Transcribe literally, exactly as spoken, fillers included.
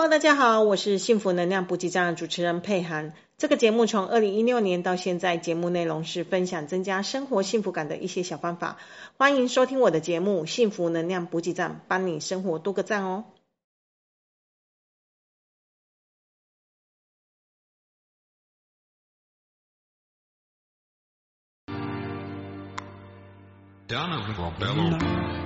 Hello， 大家好，我是幸福能量补给站的主持人佩涵。这个节目从二零一六年到现在，节目内容是分享增加生活幸福感的一些小方法。欢迎收听我的节目幸福能量补给站，帮你生活多个赞哦。 Donovan Bello.